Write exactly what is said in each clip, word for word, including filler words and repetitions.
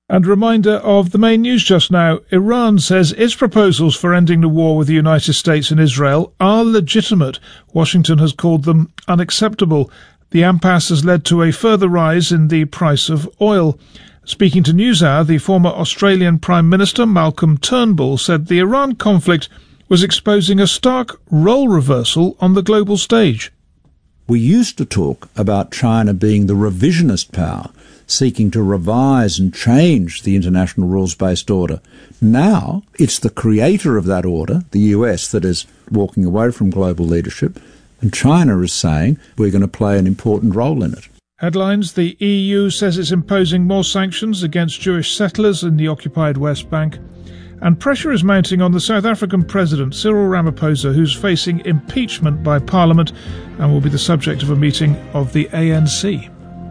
And a reminder of the main news just now. Iran says its proposals for ending the war with the United States and Israel are legitimate. Washington has called them unacceptable. The impasse has led to a further rise in the price of oil. Speaking to NewsHour, the former Australian Prime Minister Malcolm Turnbull said the Iran conflict was exposing a stark role reversal on the global stage. We used to talk about China being the revisionist power, seeking to revise and change the international rules-based order. Now it's the creator of that order, the U S, that is walking away from global leadership, and China is saying we're going to play an important role in it. Headlines: the E U says it's imposing more sanctions against Jewish settlers in the occupied West Bank. And pressure is mounting on the South African President, Cyril Ramaphosa, who's facing impeachment by Parliament and will be the subject of a meeting of the A N C.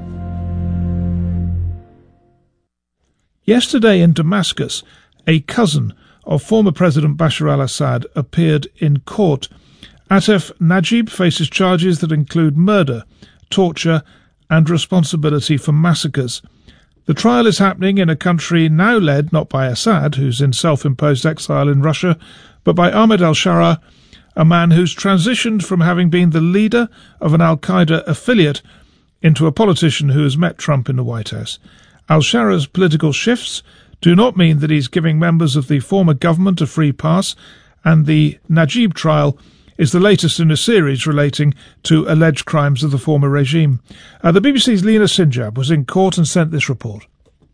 Yesterday in Damascus, a cousin of former President Bashar al-Assad appeared in court. Atef Najib faces charges that include murder, torture and responsibility for massacres. The trial is happening in a country now led not by Assad, who's in self-imposed exile in Russia, but by Ahmed al-Sharaa, a man who's transitioned from having been the leader of an al-Qaeda affiliate into a politician who has met Trump in the White House. Al-Sharaa's political shifts do not mean that he's giving members of the former government a free pass, and the Najib trial is the latest in a series relating to alleged crimes of the former regime. Uh, the B B C's Lena Sinjab was in court and sent this report.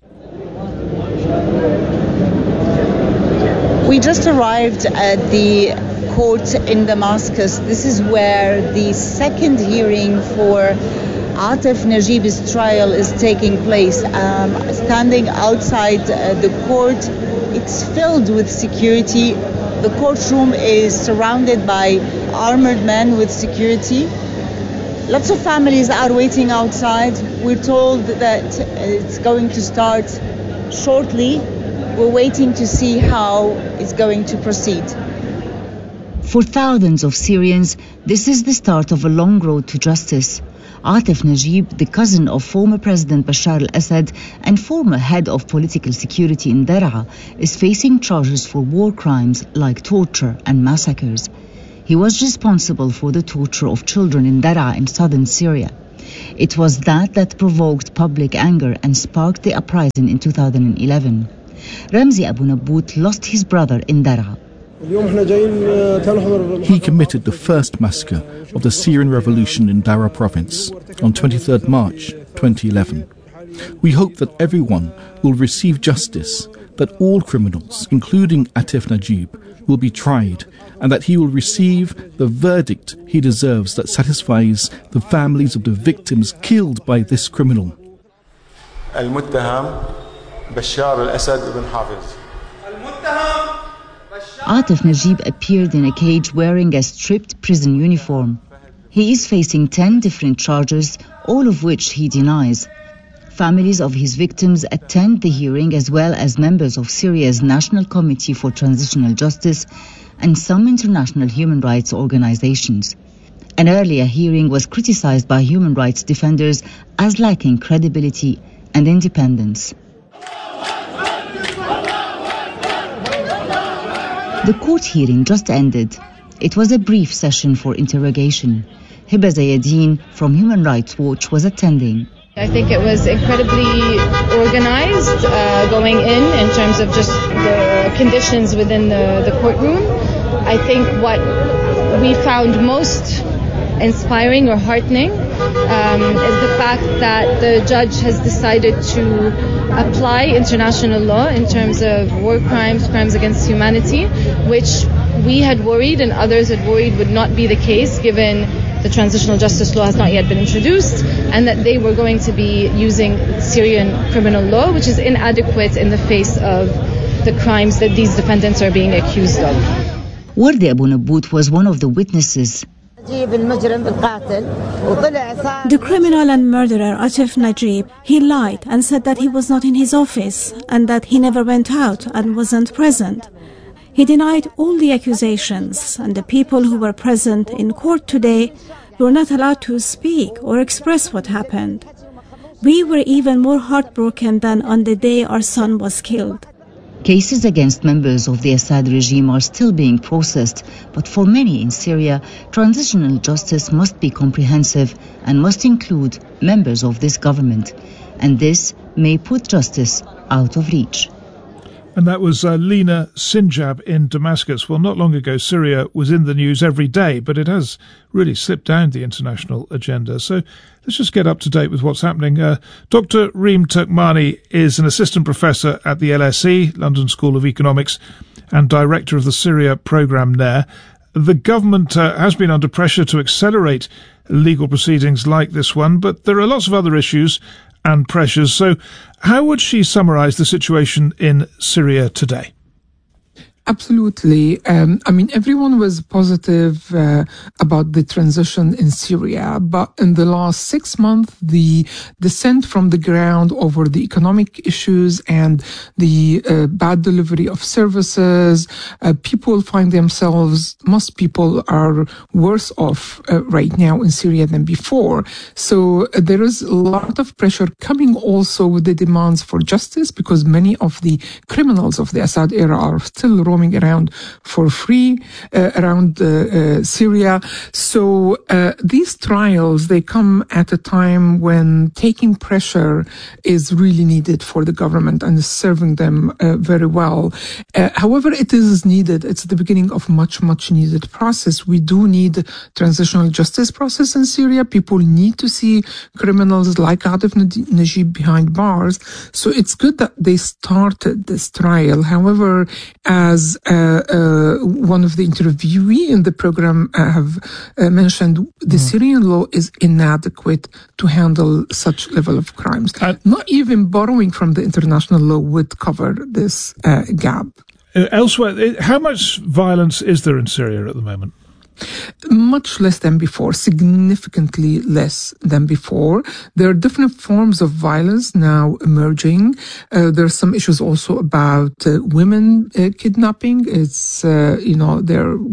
We just arrived at the court in Damascus. This is where the second hearing for Atef Najib's trial is taking place. Um, standing outside uh, the court, it's filled with security. The courtroom is surrounded by armored men with security. Lots of families are waiting outside. We're told that it's going to start shortly. We're waiting to see how it's going to proceed. For thousands of Syrians, this is the start of a long road to justice. Atef Najib, the cousin of former President Bashar al-Assad and former head of political security in Daraa, is facing charges for war crimes like torture and massacres. He was responsible for the torture of children in Daraa in southern Syria. It was that that provoked public anger and sparked the uprising in two thousand eleven. Ramzi Abu Nabbout lost his brother in Daraa. He committed the first massacre of the Syrian revolution in Daraa province on twenty-third March twenty eleven. We hope that everyone will receive justice, that all criminals, including Atef Najib, will be tried, and that he will receive the verdict he deserves that satisfies the families of the victims killed by this criminal. المتهم بشار الأسد بن حافظ. Atef Najib appeared in a cage wearing a stripped prison uniform. He is facing ten different charges, all of which he denies. Families of his victims attend the hearing, as well as members of Syria's National Committee for Transitional Justice and some international human rights organizations. An earlier hearing was criticized by human rights defenders as lacking credibility and independence. The court hearing just ended. It was a brief session for interrogation. Hiba Zayedin from Human Rights Watch was attending. I think it was incredibly organized uh, going in, in terms of just the conditions within the, the courtroom. I think what we found most inspiring or heartening um, is the fact that the judge has decided to apply international law in terms of war crimes, crimes against humanity, which we had worried and others had worried would not be the case given the transitional justice law has not yet been introduced, and that they were going to be using Syrian criminal law, which is inadequate in the face of the crimes that these defendants are being accused of. Wardi Abu Nabbout was one of the witnesses. The criminal and murderer Atef Najib, he lied and said that he was not in his office and that he never went out and wasn't present. He denied all the accusations, and the people who were present in court today were not allowed to speak or express what happened. We were even more heartbroken than on the day our son was killed. Cases against members of the Assad regime are still being processed, but for many in Syria, transitional justice must be comprehensive and must include members of this government, and this may put justice out of reach. And that was uh, Lina Sinjab in Damascus. Well, not long ago, Syria was in the news every day, but it has really slipped down the international agenda. So let's just get up to date with what's happening. Uh, Doctor Reem Turkmani is an assistant professor at the L S E, London School of Economics, and director of the Syria programme there. The government uh, has been under pressure to accelerate legal proceedings like this one, but there are lots of other issues and pressures. So how would she summarise the situation in Syria today? Absolutely. Um, I mean, everyone was positive uh, about the transition in Syria, but in the last six months, the descent from the ground over the economic issues and the uh, bad delivery of services, uh, people find themselves, most people are worse off uh, right now in Syria than before. So uh, there is a lot of pressure coming also with the demands for justice, because many of the criminals of the Assad era are still roaming around for free uh, around uh, uh, Syria. So uh, these trials, they come at a time when taking pressure is really needed for the government and is serving them uh, very well. Uh, however, it is needed. It's the beginning of much, much needed process. We do need transitional justice process in Syria. People need to see criminals like Atif Najib behind bars. So it's good that they started this trial. However, as uh, uh, one of the interviewee in the program uh, have uh, mentioned, the mm. Syrian law is inadequate to handle such level of crimes. Uh, Not even borrowing from the international law would cover this uh, gap. Uh, elsewhere, how much violence is there in Syria at the moment? Much less than before, significantly less than before. There are different forms of violence now emerging. Uh, there are some issues also about uh, women uh, kidnapping. It's, uh, you know, there